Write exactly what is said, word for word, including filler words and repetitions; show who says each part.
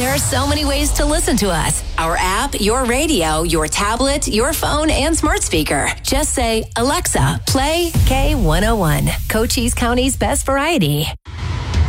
Speaker 1: There are so many ways to listen to us. Our app, your radio, your tablet, your phone, and smart speaker. Just say, Alexa, play K one oh one, Cochise County's best variety.